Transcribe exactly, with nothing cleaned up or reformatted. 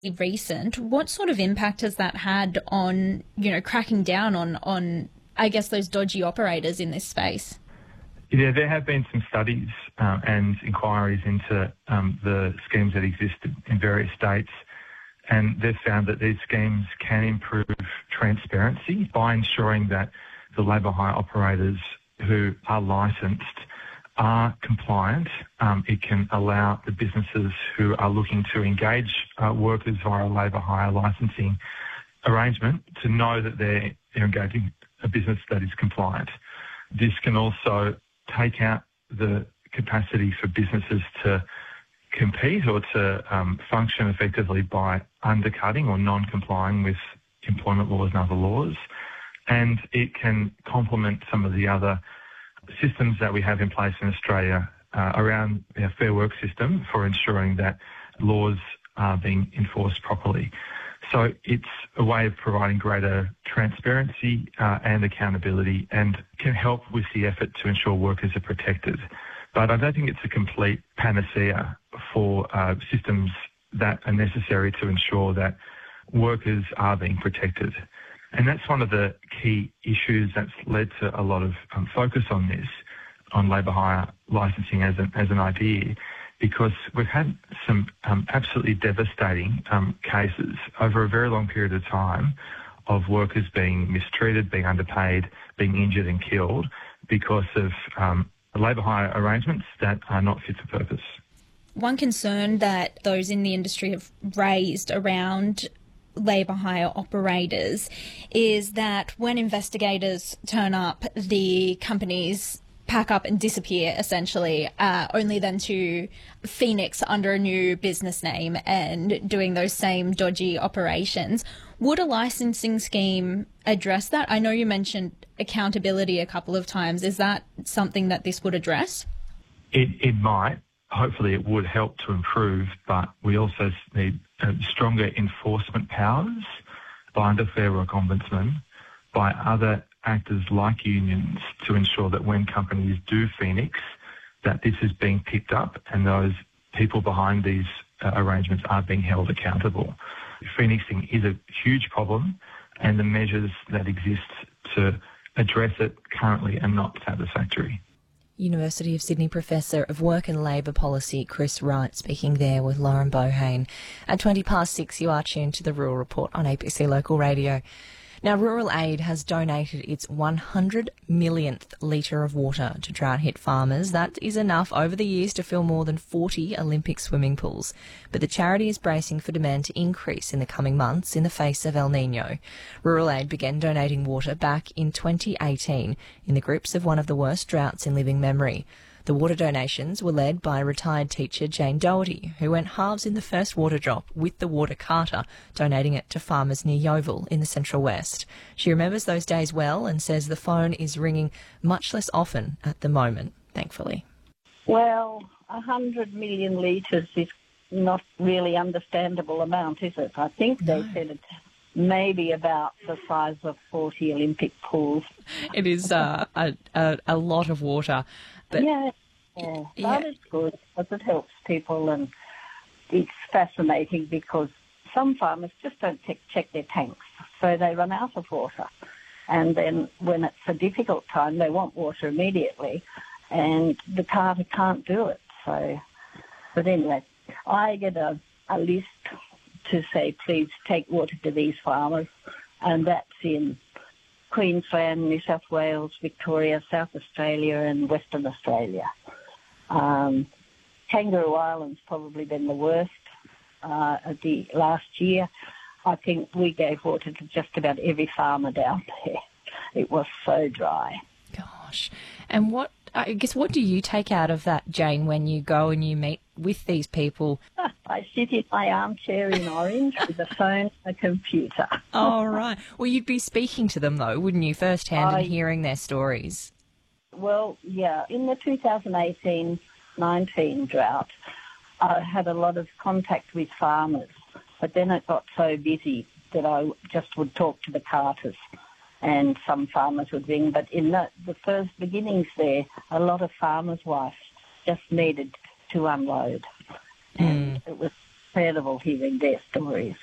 recent. What sort of impact has that had on, you know, cracking down on, on I guess, those dodgy operators in this space? Yeah, there have been some studies uh, and inquiries into um, the schemes that exist in various states, and they've found that these schemes can improve transparency by ensuring that the labour hire operators who are licensed are compliant. Um, it can allow the businesses who are looking to engage uh, workers via a labour hire licensing arrangement to know that they're, they're engaging a business that is compliant. This can also take out the capacity for businesses to compete or to um, function effectively by undercutting or non-complying with employment laws and other laws. And it can complement some of the other systems that we have in place in Australia uh, around our Fair Work system for ensuring that laws are being enforced properly. So it's a way of providing greater transparency uh, and accountability, and can help with the effort to ensure workers are protected. But I don't think it's a complete panacea for uh, systems that are necessary to ensure that workers are being protected. And that's one of the key issues that's led to a lot of um, focus on this, on labour hire licensing as an, as an idea, because we've had some um, absolutely devastating um, cases over a very long period of time of workers being mistreated, being underpaid, being injured and killed because of um, labour hire arrangements that are not fit for purpose. One concern that those in the industry have raised around labour hire operators is that when investigators turn up, the companies pack up and disappear, essentially, uh, only then to Phoenix under a new business name and doing those same dodgy operations. Would a licensing scheme address that? I know you mentioned accountability a couple of times. Is that something that this would address? It, it might. Hopefully it would help to improve, but we also need uh, stronger enforcement powers by the Fair Work Ombudsman, by other actors like unions, to ensure that when companies do Phoenix, that this is being picked up and those people behind these uh, arrangements are being held accountable. Phoenixing is a huge problem, and the measures that exist to address it currently are not satisfactory. University of Sydney Professor of Work and Labour Policy Chris Wright speaking there with Lauren Bohane. At twenty past six, you are tuned to the Rural Report on A B C Local Radio. Now, Rural Aid has donated its one hundred millionth litre of water to drought-hit farmers. That is enough over the years to fill more than forty Olympic swimming pools. But the charity is bracing for demand to increase in the coming months in the face of El Niño. Rural Aid began donating water back in twenty eighteen in the grips of one of the worst droughts in living memory. The water donations were led by retired teacher Jane Doherty, who went halves in the first water drop with the water carter, donating it to farmers near Yeovil in the Central West. She remembers those days well and says the phone is ringing much less often at the moment, thankfully. Well, one hundred million litres is not really understandable amount, is it? I think No. they said it's maybe about the size of forty Olympic pools. It is uh, a, a, a lot of water. But yeah, yeah, Yeah. that is good because it helps people, and it's fascinating because some farmers just don't check, check their tanks, so they run out of water. And then when it's a difficult time, they want water immediately, and the carter can't do it. So, but anyway, I get a, a list to say, please take water to these farmers, and that's in Queensland, New South Wales, Victoria, South Australia and Western Australia. Um, Kangaroo Island's probably been the worst uh, of the last year. I think we gave water to just about every farmer down there. It was so dry. gosh. And what, I guess, what do you take out of that, Jane, when you go and you meet with these people? I sit in my armchair in orange with a phone and a computer. Oh, right. Well, you'd be speaking to them, though, wouldn't you, firsthand, I, and hearing their stories? Well, yeah. In the two thousand eighteen nineteen drought, I had a lot of contact with farmers, but then it got so busy that I just would talk to the carters, and some farmers would ring. But in the, the first beginnings there, a lot of farmers' wives just needed to unload. And Mm. it was incredible hearing their stories.